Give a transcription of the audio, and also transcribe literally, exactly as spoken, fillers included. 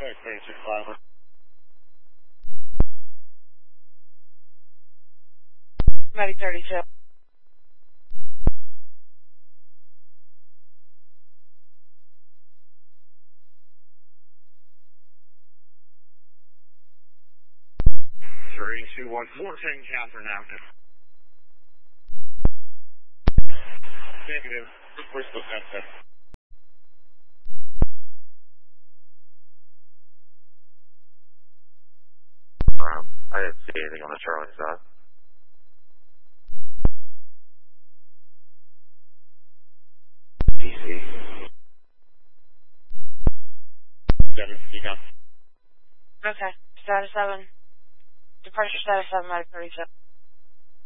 Okay, thirty-six five. Maybe thirty-two. three two one four ten Catherine Avenue. Negative. We're still sent there. Um, I didn't see anything on the Charlie side. D C. Seven, you got. Okay. Status seven. Departure status seven, Medic thirty-two.